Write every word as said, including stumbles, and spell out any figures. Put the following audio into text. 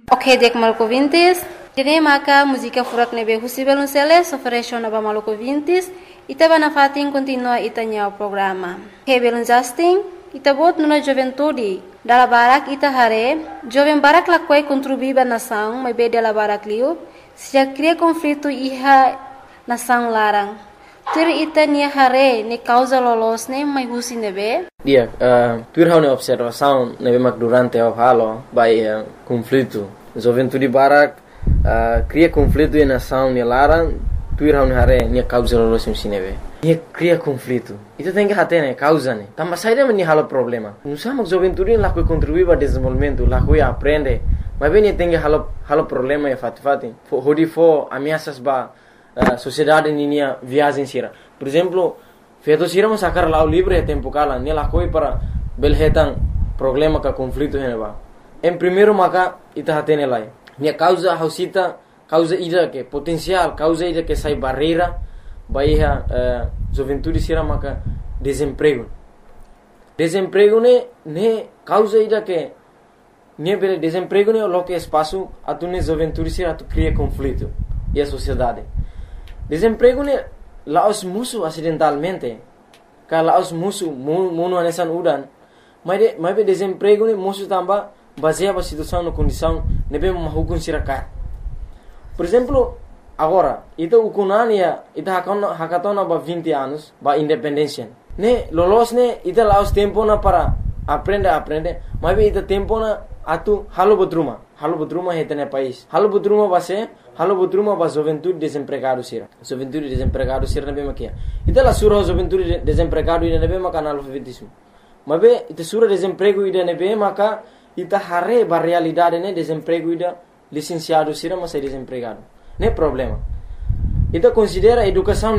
Ok, dek Maluco Vintes. Dene maka música furak nebe husibel nuseles ofereció naba Maluco Vintes. Ita bana fatin continua itanya o programa. Hebelun Justin, ita bot nuna juventude. Dala barak ita hare, jovem barak lakwai contribuiba nação, mas be dala barak liu, se já cria conflito iha nação larang. Tur ita nia hare ne causa lolos ne mai husi nebe. Dia, uh, tur hau ne observação nebe mak durante o halo by uh, conflito. Juventude barak uh, cria conflito e nação ne larang. Tuir hau hare nia causa lolos nebe. Nia cria conflito. Itu tem que hate ne causa ne. Tamba saída me halo problema. Nusa mak juventude lá que contribui para desenvolvimento, lá que aprende. Mas bem tem que halo halo problema e fati fati. Hodi fo ameaças ba Uh, sociedade ninia viagem sira. Por exemplo, feito sira mas sacar lá o livre é tempo cala, ne lá coi para belhetan problema ka conflito heneba. Em primeiro maka ita hatene lá. Ne causa hausita, causa ida que potencial, causa ida que sai barreira, baia uh, juventude sira maka desemprego. Desemprego ne ne causa ida que ne bele desemprego ne lo que espaço atune juventude sira tu cria conflito e a sociedade. Desemprego ne laos musuh acidentalmente. Ka laos musuh muno anesan udan. Mas de, mas be desemprego ne musuh tamba baseia a situação no condição nebe mahukun siraka. Por exemplo, agora, ita ukunania ita hakona hakatona ba vinte anos ba independência. Ne lolos ne ita laos tempo na para aprende aprende, mas be ita tempo na atu halo bodruma. Halo bodruma hetene país. Halo bodruma base Halo bodruma ba juventude desempregado sira. Juventude desempregado sira nebe makia. Ita la sura juventude desempregado ida nebe maka analfabetismo. Mabe ita sura desemprego ida nebe maka ita hare ba realidade ne desemprego ida licenciado sira mas é desempregado. Ne problema. Ita considera educação